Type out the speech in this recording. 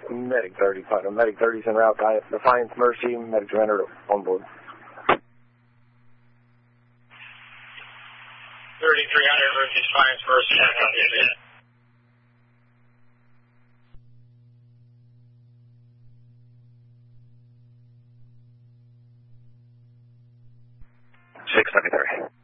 Medic 30, Platinum. Medic 30's en route. Defiance Mercy. Medic Commander on board. 3300 Mercy, Defiance Mercy. 673.